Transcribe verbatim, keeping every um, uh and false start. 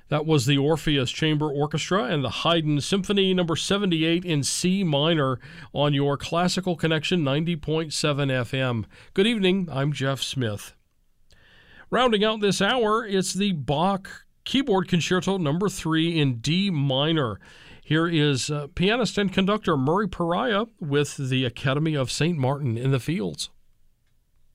That was the Orpheus Chamber Orchestra and the Haydn Symphony number seventy-eight in C minor on your Classical Connection ninety point seven F M. Good evening, I'm Jeff Smith. Rounding out this hour, it's the Bach Keyboard Concerto number three in D minor. Here is uh, pianist and conductor Murray Pariah with the Academy of Saint Martin in the Fields.